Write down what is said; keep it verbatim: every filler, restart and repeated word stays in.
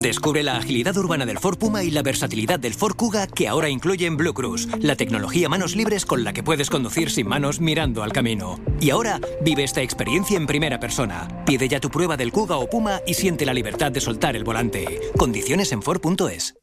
Descubre la agilidad urbana del Ford Puma y la versatilidad del Ford Kuga que ahora incluyen Blue Cruise, la tecnología manos libres con la que puedes conducir sin manos mirando al camino. Y ahora vive esta experiencia en primera persona. Pide ya tu prueba del Kuga o Puma y siente la libertad de soltar el volante. Condiciones en Ford punto es.